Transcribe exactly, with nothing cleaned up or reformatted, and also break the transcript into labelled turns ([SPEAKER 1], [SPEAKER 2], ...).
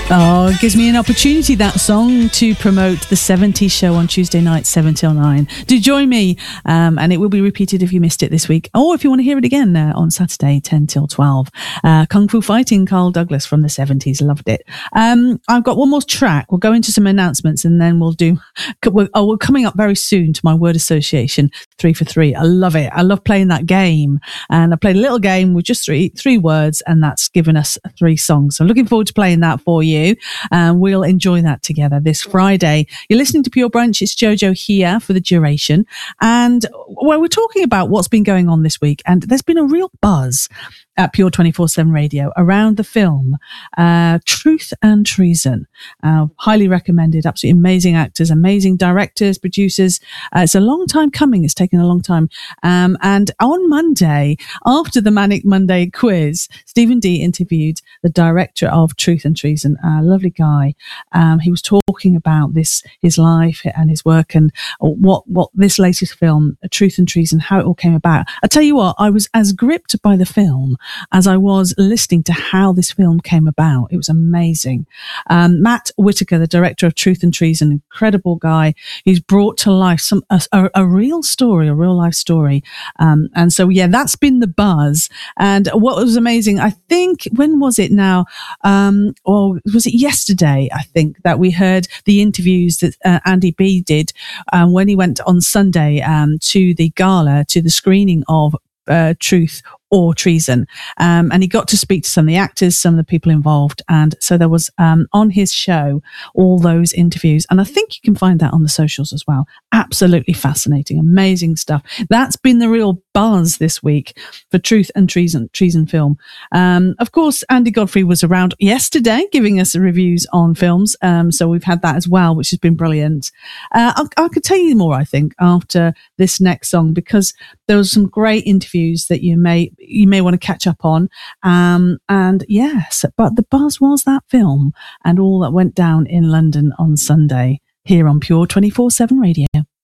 [SPEAKER 1] Oh, it gives me an opportunity, that song, to promote the seventies show on Tuesday night, seven till nine. Do join me, um, and it will be repeated if you missed it this week, or if you want to hear it again uh, on Saturday, ten till twelve. Uh, Kung Fu Fighting, Carl Douglas from the seventies, loved it. Um, I've got one more track. We'll go into some announcements, and then we'll do, we're, oh, we're coming up very soon to my word association, three for three. I love it. I love playing that game, and I played a little game with just three, three words, and that's given us three songs. So I'm looking forward to playing that for you. And we'll enjoy that together this Friday. You're listening to Pure Brunch. It's Jojo here for the duration. And well, we're talking about what's been going on this week. And there's been a real buzz at Pure twenty-four seven Radio around the film uh, Truth and Treason. Uh, highly recommended. Absolutely amazing actors, amazing directors, producers. Uh, it's a long time coming. It's taken a long time. Um, and on Monday, after the Manic Monday quiz, Stephen D interviewed the director of Truth and Treason, a lovely guy. Um, he was talking about this, his life and his work, and what, what this latest film, Truth and Treason, how it all came about. I tell you what, I was as gripped by the film as I was listening to how this film came about. It was amazing. Um, Matt Whitaker, the director of Truth and Treason, incredible guy. He's brought to life some a, a, a real story, a real life story. Um, and so, yeah, that's been the buzz. And what was amazing, I think, when was it now? Um, or was it yesterday, I think, that we heard the interviews that uh, Andy B did um, when he went on Sunday um, to the gala, to the screening of uh, Truth or Treason. Um, and he got to speak to some of the actors, some of the people involved. And so there was um, on his show, all those interviews. And I think you can find that on the socials as well. Absolutely fascinating, amazing stuff. That's been the real buzz this week for Truth and Treason, Treason film. Um, of course, Andy Godfrey was around yesterday giving us reviews on films. Um, so we've had that as well, which has been brilliant. Uh, I, I could tell you more, I think, after this next song, because there was some great interviews that you may you may want to catch up on. Um, and yes, but the buzz was that film and all that went down in London on Sunday here on Pure twenty-four seven Radio.